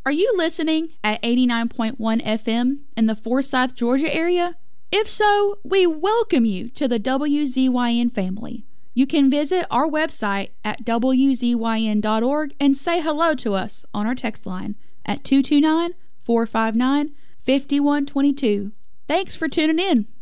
Are you listening at 89.1 FM in the Forsyth, Georgia area? If so, we welcome you to the WZYN family. You can visit our website at wzyn.org and say hello to us on our text line at 229-459-5122. Thanks for tuning in.